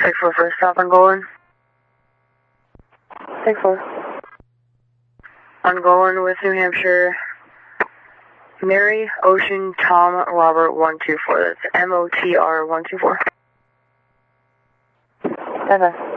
Take 4 first stop, I'm going. Take 4. I'm going with New Hampshire. Mary, Ocean, Tom, Robert, 124. That's MOTR 124. Bye-bye.